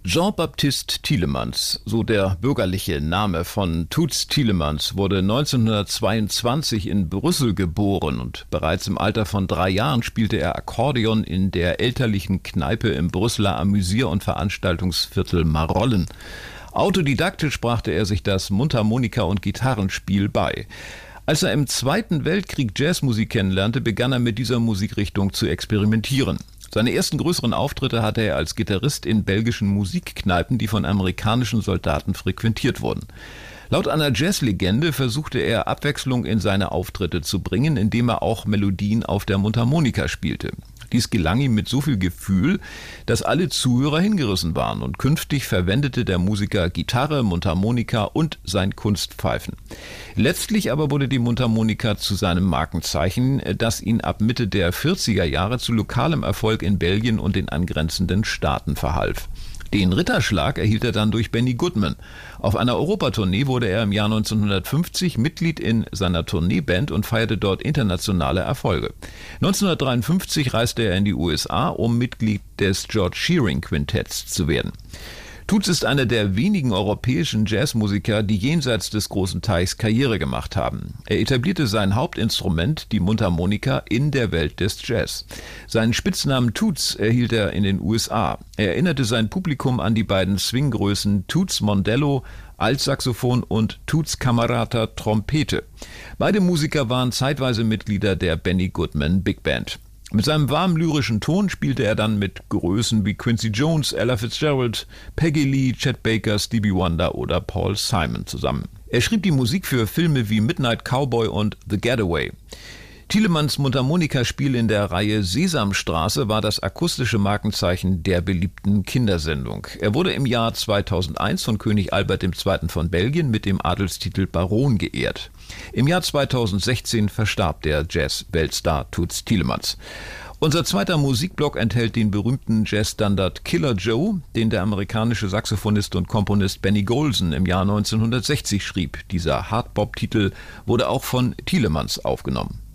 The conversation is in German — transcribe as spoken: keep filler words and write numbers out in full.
Jean-Baptiste Tielemans, so der bürgerliche Name von Toots Thielemans, wurde neunzehnhundertzweiundzwanzig in Brüssel geboren und bereits im Alter von drei Jahren spielte er Akkordeon in der elterlichen Kneipe im Brüsseler Amüsier- und Veranstaltungsviertel Marollen. Autodidaktisch brachte er sich das Mundharmonika- und Gitarrenspiel bei. Als er im Zweiten Weltkrieg Jazzmusik kennenlernte, begann er mit dieser Musikrichtung zu experimentieren. Seine ersten größeren Auftritte hatte er als Gitarrist in belgischen Musikkneipen, die von amerikanischen Soldaten frequentiert wurden. Laut einer Jazzlegende versuchte er Abwechslung in seine Auftritte zu bringen, indem er auch Melodien auf der Mundharmonika spielte. Dies gelang ihm mit so viel Gefühl, dass alle Zuhörer hingerissen waren, und künftig verwendete der Musiker Gitarre, Mundharmonika und sein Kunstpfeifen. Letztlich aber wurde die Mundharmonika zu seinem Markenzeichen, das ihn ab Mitte der vierziger Jahre zu lokalem Erfolg in Belgien und den angrenzenden Staaten verhalf. Den Ritterschlag erhielt er dann durch Benny Goodman. Auf einer Europatournee wurde er im Jahr neunzehnhundertfünfzig Mitglied in seiner Tourneeband und feierte dort internationale Erfolge. neunzehnhundertdreiundfünfzig reiste er in die U S A, um Mitglied des George Shearing Quintetts zu werden. Toots ist einer der wenigen europäischen Jazzmusiker, die jenseits des großen Teichs Karriere gemacht haben. Er etablierte sein Hauptinstrument, die Mundharmonika, in der Welt des Jazz. Seinen Spitznamen Toots erhielt er in den U S A. Er erinnerte sein Publikum an die beiden Swinggrößen Toots Mondello, Altsaxophon, und Toots Camerata, Trompete. Beide Musiker waren zeitweise Mitglieder der Benny Goodman Big Band. Mit seinem warmen lyrischen Ton spielte er dann mit Größen wie Quincy Jones, Ella Fitzgerald, Peggy Lee, Chet Baker, Stevie Wonder oder Paul Simon zusammen. Er schrieb die Musik für Filme wie Midnight Cowboy und The Getaway. Tielemans Mundharmonikaspiel in der Reihe Sesamstraße war das akustische Markenzeichen der beliebten Kindersendung. Er wurde im Jahr zweitausendeins von König Albert der Zweite. Von Belgien mit dem Adelstitel Baron geehrt. Im Jahr zweitausendsechzehn verstarb der Jazz-Weltstar Toots Thielemans. Unser zweiter Musikblock enthält den berühmten Jazzstandard Killer Joe, den der amerikanische Saxophonist und Komponist Benny Golson im Jahr neunzehnhundertsechzig schrieb. Dieser Hardbop-Titel wurde auch von Thielemans aufgenommen.